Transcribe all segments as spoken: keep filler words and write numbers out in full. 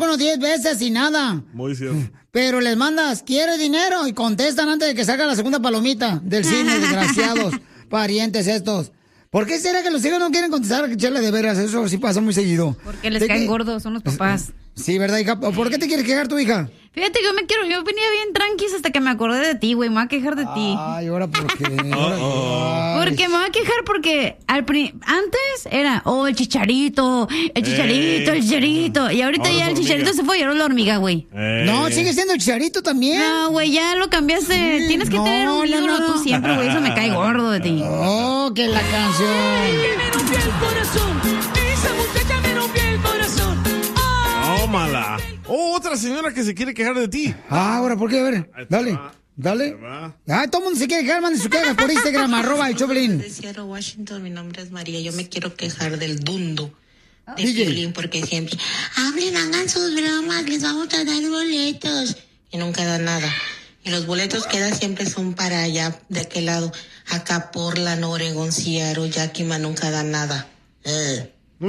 teléfono diez veces y nada. Muy cierto. Pero les mandas, ¿quieres dinero? Y contestan antes de que salga la segunda palomita del cine, desgraciados, parientes estos. ¿Por qué será que los hijos no quieren contestar? Chela, de veras, eso sí pasa muy seguido. Porque les caen que... gordos, son los papás. Sí, ¿verdad, hija? ¿Por qué te quieres quejar tu hija? Fíjate que yo me quiero, yo venía bien tranquis hasta que me acordé de ti, güey, me voy a quejar de ti. Ay, ¿ahora por qué? ¿Ahora oh, oh. Porque me voy a quejar porque al pri- antes era, oh, el chicharito, el chicharito, eh. el chicharito. Y ahorita ahora ya el hormiga. Chicharito se fue y ahora la hormiga, güey. Eh. No, sigue siendo el chicharito también. No, güey, ya lo cambiaste. Sí, Tienes que no, tener un ídolo no, no. tú siempre, güey, eso me cae gordo de ti. Oh, que la canción. Ay, me rompió el corazón, esa muchacha me rompió el corazón. Ay, tómala. Oh, otra señora que se quiere quejar de ti. Ah, ahora, ¿por qué? A ver, dale, va. dale. Ah, todo el mundo se quiere quejar, mande su queja por Instagram, arroba el Choplin. De Seattle, Washington, mi nombre es María. Yo me quiero quejar del dundo de D J. Piolín, porque siempre, hablen, hagan sus bromas, les vamos a dar boletos. Y nunca da nada. Y los boletos que da siempre son para allá, de aquel lado. Acá Portland, Oregon, Seattle, Yakima, nunca da nada. Uh.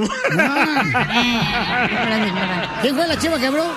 ¿Quién fue la chiva que habló?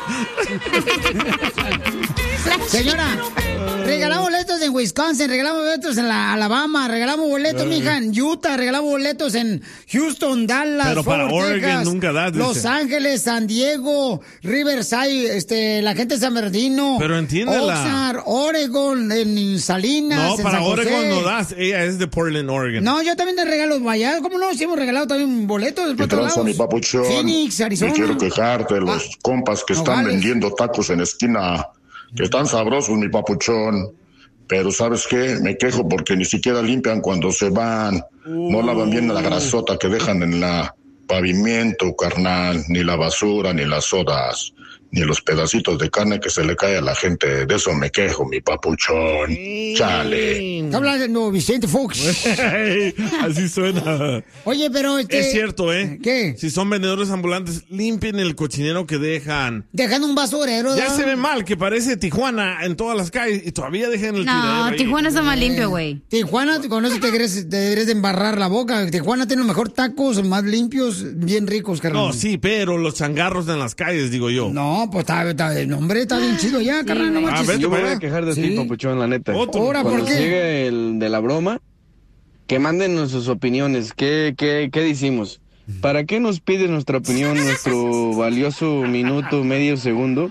Señora, regalamos boletos en Wisconsin, regalamos boletos en la Alabama, regalamos boletos, mija, en Utah, regalamos boletos en Houston, Dallas, pero para Fort Oregon Texas, nunca da, dice. Los Ángeles, San Diego, Riverside, este, la gente de San Bernardino, pero entiéndela. Oxnard, Oregon, en Salinas, no, en para San José. Oregon no das, ella es de Portland, Oregon. No, yo también te regalo vaya, ¿cómo no? Sí hemos regalado también boletos. ¿Qué tranza, mi papuchón? Phoenix, Arizona. Me quiero quejarte de los ah, compas que están Nogales. vendiendo tacos en esquina. Que están sabrosos, mi papuchón. Pero ¿sabes qué? Me quejo porque ni siquiera limpian cuando se van. Uh. No lavan bien la grasota que dejan en la pavimento, carnal. Ni la basura, ni las sodas, ni los pedacitos de carne que se le cae a la gente. De eso me quejo, mi papuchón. Sí. Chale. Está hablando Vicente Fox. Así suena. Oye, pero este... Es cierto, ¿eh? ¿Qué? Si son vendedores ambulantes, limpien el cochinero que dejan. Dejan un basurero. Ya ¿no? se ve mal, que parece Tijuana en todas las calles y todavía dejan el tiradero. No, Tijuana está más limpio, güey. Tijuana, con eso te deberías, te deberías de embarrar la boca. Tijuana tiene los mejores tacos, más limpios, bien ricos, carnal. No, sí, pero los changarros en las calles, digo yo. No, pues está, está, el hombre está bien chido ya, sí, carnal. No ah, vete, yo me voy a quejar de sí. ti, papuchón, la neta. Ahora, ¿por qué? Llegue el de la broma, que manden sus opiniones. ¿Qué, qué, qué decimos? ¿Para qué nos pide nuestra opinión, nuestro valioso minuto, medio segundo?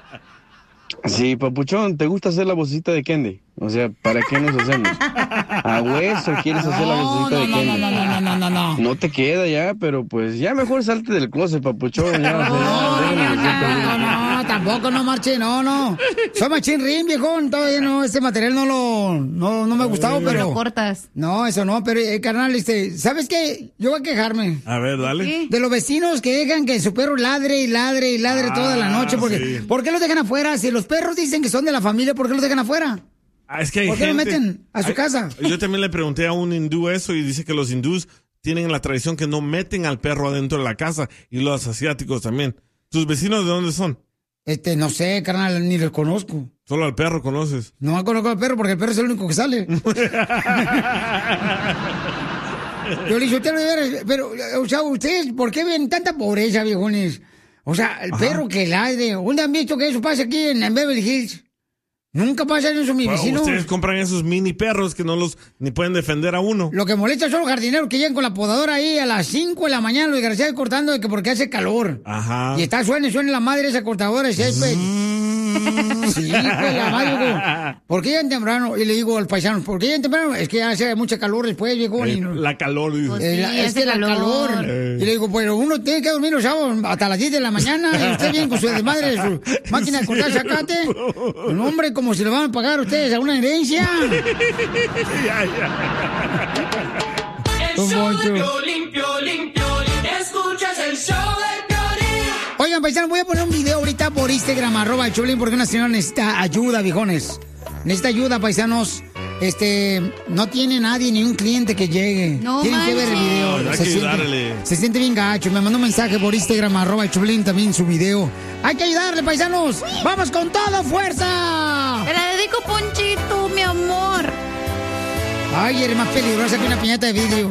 Sí, papuchón, ¿te gusta hacer la vocecita de Kendi? O sea, ¿para qué nos hacemos? ¿A hueso quieres hacer no, la vocecita no, de Kendi? No, no, no, no, no, no. No te queda ya, pero pues ya mejor salte del closet, papuchón. Ya, no, o sea, no, no, no, no, no, tampoco, no marche, no, no. Soy machín rim, viejón, todavía no, este material no lo, no, no me ha gustado, pero... lo cortas. No, eso no, pero, eh, carnal, este, ¿sabes qué? Yo voy a quejarme. A ver, dale. ¿Qué? De los vecinos que dejan que su perro ladre y ladre y ladre ah, toda la noche, porque, sí. ¿por qué los dejan afuera? Si los perros dicen que son de la familia, ¿por qué los dejan afuera? Ah, es que hay ¿Por qué gente, lo meten a su hay, casa? Yo también le pregunté a un hindú eso y dice que los hindús tienen la tradición que no meten al perro adentro de la casa y los asiáticos también. ¿Tus vecinos de dónde son? Este, no sé, carnal, ni los conozco. Solo al perro conoces. No conozco al perro porque el perro es el único que sale. Yo le dije, usted no debe, pero, o sea, ustedes, ¿por qué ven tanta pobreza, viejones? O sea, el Ajá. perro que ladre. ¿Dónde han visto que eso pasa aquí en, en Beverly Hills? Nunca pasa eso, mi bueno, vecino. Ustedes compran esos mini perros que no los ni pueden defender a uno. Lo que molesta son los jardineros que llegan con la podadora ahí a las cinco de la mañana, los desgraciados cortando de que porque hace calor. Ajá. Y está suena y suena la madre esa cortadora de césped. Sí, pues la madre, digo, ¿por qué llegan temprano? Y le digo al paisano, ¿por qué llegan temprano? Es que hace mucha calor después, viejo. Eh, y no, la calor, dice. Pues sí, la, es que calor. la calor. Eh. Y le digo, pero uno tiene que dormir los sábados hasta las diez de la mañana y usted viene con su desmadre de su máquina de cortar zacate. Un hombre, como si le van a pagar a ustedes a una herencia. ya, ya. El show de Piolín, Piolín, Piolín. Escuchas el show de Piolín. Oigan, paisanos, voy a poner un video ahorita por Instagram, arroba el Choplin, porque una señora necesita ayuda, viejones. Necesita ayuda, paisanos. Este, no tiene nadie, ni un cliente que llegue. No Tienen manches. que ver el video. No, hay se, que siente, ayudarle. se siente bien gacho. Me mandó un mensaje por Instagram, arroba el Choplin, también su video. Hay que ayudarle, paisanos. ¡Vamos con todo, fuerza! Te la dedico, Ponchito, mi amor. Ay, eres más peligrosa que una piñata de vidrio.